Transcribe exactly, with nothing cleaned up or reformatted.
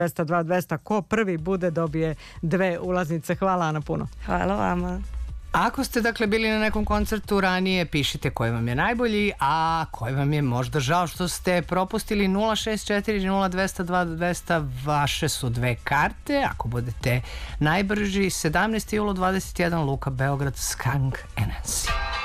dvesta dva dvesta. Ko prvi bude dobije dve ulaznice. Hvala, Ana, puno. Hvala vama. Ako ste dakle bili na nekom koncertu ranije, pišite koji vam je najbolji, a koji vam je možda žao što ste propustili. Nula šest četiri nula dvesta dva dvesta, vaše su dve karte. Ako budete najbrži, sedamnaesti jula dvadeset jedan, Luka Beograd, Skunk Anansi.